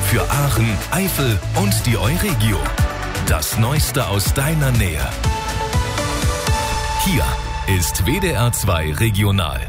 für Aachen, Eifel und die Euregio. Das Neueste aus deiner Nähe. Hier ist WDR 2 Regional.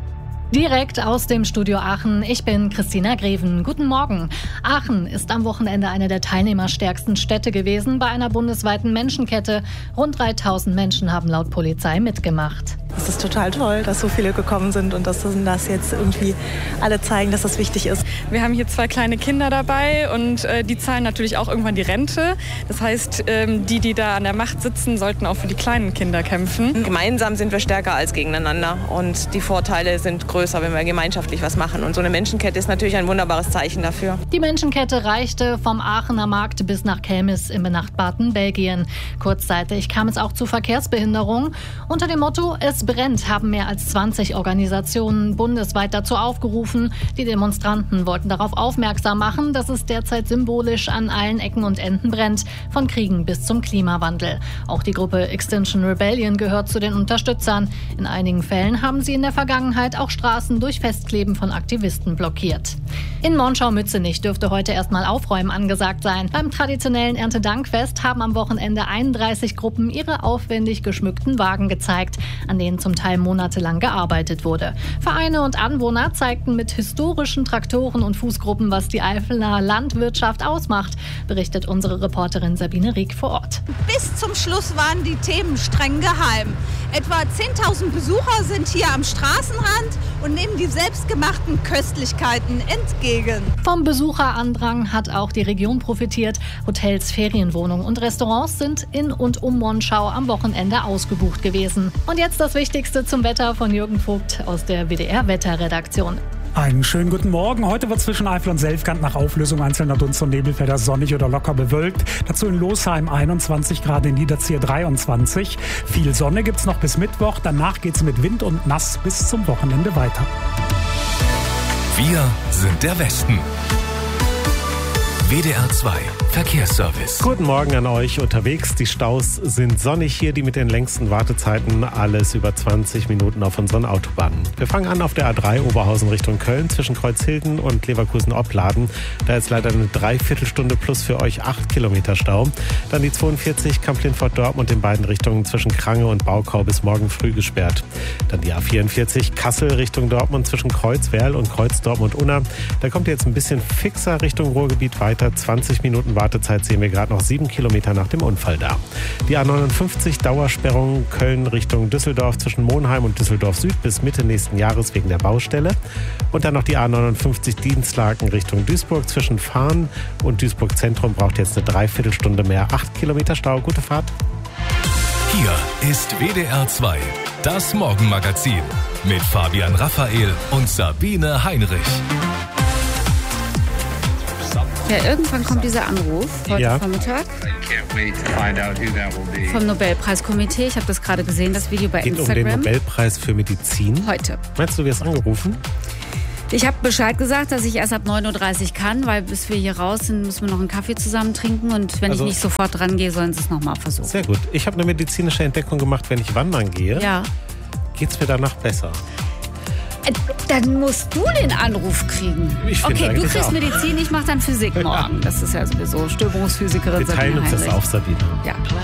Direkt aus dem Studio Aachen. Ich bin Christina Greven. Guten Morgen. Aachen ist am Wochenende eine der teilnehmerstärksten Städte gewesen bei einer bundesweiten Menschenkette. Rund 3000 Menschen haben laut Polizei mitgemacht. Es ist total toll, dass so viele gekommen sind und dass das jetzt irgendwie alle zeigen, dass das wichtig ist. Wir haben hier 2 kleine Kinder dabei und die zahlen natürlich auch irgendwann die Rente. Das heißt, die da an der Macht sitzen, sollten auch für die kleinen Kinder kämpfen. Gemeinsam sind wir stärker als gegeneinander und die Vorteile sind größer, wenn wir gemeinschaftlich was machen. Und so eine Menschenkette ist natürlich ein wunderbares Zeichen dafür. Die Menschenkette reichte vom Aachener Markt bis nach Kelmis im benachbarten Belgien. Kurzzeitig kam es auch zu Verkehrsbehinderung. Unter dem Motto "Es brennt" haben mehr als 20 Organisationen bundesweit dazu aufgerufen. Die Demonstranten wollten darauf aufmerksam machen, dass es derzeit symbolisch an allen Ecken und Enden brennt, von Kriegen bis zum Klimawandel. Auch die Gruppe Extinction Rebellion gehört zu den Unterstützern. In einigen Fällen haben sie in der Vergangenheit auch Straßen durch Festkleben von Aktivisten blockiert. In Monschau-Mützenich dürfte heute erstmal Aufräumen angesagt sein. Beim traditionellen Erntedankfest haben am Wochenende 31 Gruppen ihre aufwendig geschmückten Wagen gezeigt, an denen zum Teil monatelang gearbeitet wurde. Vereine und Anwohner zeigten mit historischen Traktoren und Fußgruppen, was die Eifeler Landwirtschaft ausmacht, berichtet unsere Reporterin Sabine Rieck vor Ort. Bis zum Schluss waren die Themen streng geheim. Etwa 10.000 Besucher sind hier am Straßenrand und nehmen die selbstgemachten Köstlichkeiten entgegen. Vom Besucherandrang hat auch die Region profitiert. Hotels, Ferienwohnungen und Restaurants sind in und um Monschau am Wochenende ausgebucht gewesen. Und jetzt das Wichtigste zum Wetter von Jürgen Vogt aus der WDR-Wetterredaktion. Einen schönen guten Morgen. Heute wird zwischen Eifel und Selfkant nach Auflösung einzelner Dunst- und Nebelfelder sonnig oder locker bewölkt. Dazu in Losheim 21 Grad, in Niederzier 23. Viel Sonne gibt's noch bis Mittwoch. Danach geht's mit Wind und Nass bis zum Wochenende weiter. Wir sind der Westen. WDR 2 Verkehrsservice. Guten Morgen an euch unterwegs. Die Staus sind sonnig hier, die mit den längsten Wartezeiten, alles über 20 Minuten auf unseren Autobahnen. Wir fangen an auf der A3 Oberhausen Richtung Köln zwischen Kreuzhilden und Leverkusen-Opladen. Da ist leider eine Dreiviertelstunde plus für euch 8 Kilometer Stau. Dann die 42 Kamp-Lindfort-Dortmund in beiden Richtungen zwischen Krange und Baukau bis morgen früh gesperrt. Dann die A44 Kassel Richtung Dortmund zwischen Kreuzwerl und Kreuz-Dortmund-Unna. Da kommt ihr jetzt ein bisschen fixer Richtung Ruhrgebiet weiter. 20 Minuten Wartezeit sehen wir gerade noch 7 Kilometer nach dem Unfall da. Die A59 Dauersperrung Köln Richtung Düsseldorf zwischen Monheim und Düsseldorf Süd bis Mitte nächsten Jahres wegen der Baustelle. Und dann noch die A59 Dienstlaken Richtung Duisburg zwischen Fahn und Duisburg Zentrum braucht jetzt eine Dreiviertelstunde mehr. 8 Kilometer Stau. Gute Fahrt. Hier ist WDR 2, das Morgenmagazin mit Fabian Raphael und Sabine Heinrich. Ja, irgendwann kommt dieser Anruf, heute Vormittag, vom Nobelpreiskomitee. Ich habe das gerade gesehen, das Video bei Instagram. Geht um den Nobelpreis für Medizin? Heute. Meinst du, wir haben angerufen? Ich habe Bescheid gesagt, dass ich erst ab 9.30 Uhr kann, weil bis wir hier raus sind, müssen wir noch einen Kaffee zusammen trinken. Und wenn ich nicht sofort dran gehe, sollen sie es nochmal versuchen. Sehr gut. Ich habe eine medizinische Entdeckung gemacht, wenn ich wandern gehe. Ja. Geht's mir danach besser. Dann musst du den Anruf kriegen. Okay, du kriegst Medizin, ich mache dann Physik morgen. Das ist ja sowieso Störungsphysikerin. Wir teilen uns das auf, Sabine. Ja.